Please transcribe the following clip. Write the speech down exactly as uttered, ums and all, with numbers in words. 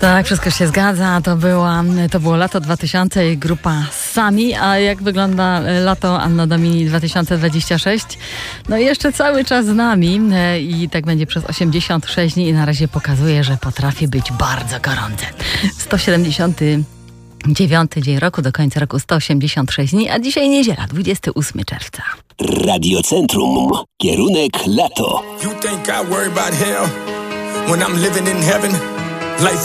Tak, wszystko się zgadza. To, była, to było lato dwa tysiące i grupa Sami. A jak wygląda lato Anno Domini dwa tysiące dwadzieścia sześć? No i jeszcze cały czas z nami i tak będzie przez osiemdziesiąt sześć dni i na razie pokazuje, że potrafi być bardzo gorące. sto siedemdziesiąty dziewiąty dzień roku, do końca roku sto osiemdziesiąt sześć dni, a dzisiaj niedziela, dwudziestego ósmego czerwca. Radiocentrum. Kierunek lato. You think I worry about hell when I'm living in heaven? Life